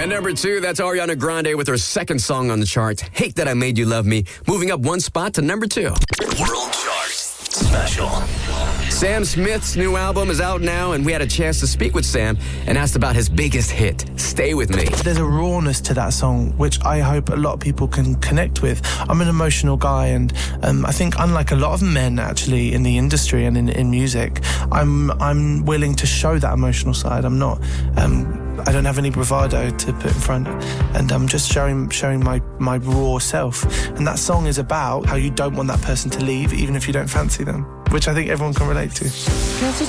At number 2, that's Ariana Grande with her second song on the chart, Hate That I Made You Love Me, moving up one spot to number 2. World Chart Special. Sam Smith's new album is out now, and we had a chance to speak with Sam and asked about his biggest hit, Stay With Me. There's a rawness to that song, which I hope a lot of people can connect with. I'm an emotional guy, and I think unlike a lot of men, actually, in the industry and in music, I'm willing to show that emotional side. I'm not... I don't have any bravado to put in front, and I'm just showing my raw self. And that song is about how you don't want that person to leave, even if you don't fancy them, which I think everyone can relate to.